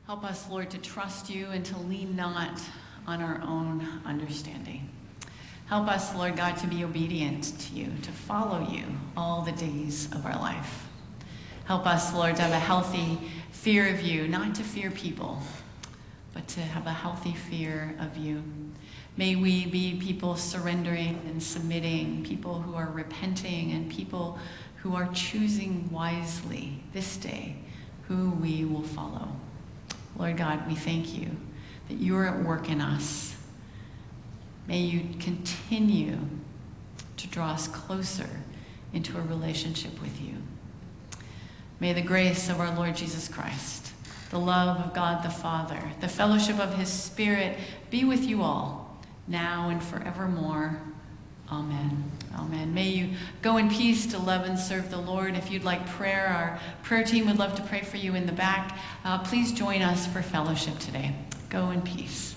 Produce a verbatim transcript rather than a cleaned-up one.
Help us, Lord, to trust you and to lean not on our own understanding. Help us, Lord God, to be obedient to you, to follow you all the days of our life. Help us, Lord, to have a healthy fear of you, not to fear people, but to have a healthy fear of you. May we be people surrendering and submitting, people who are repenting, and people who are choosing wisely this day who we will follow. Lord God, we thank you that you are at work in us. May you continue to draw us closer into a relationship with you. May the grace of our Lord Jesus Christ, the love of God the Father, the fellowship of his Spirit be with you all, now and forevermore. Amen. Amen. May you go in peace to love and serve the Lord. If you'd like prayer, our prayer team would love to pray for you in the back. Uh, please join us for fellowship today. Go in peace.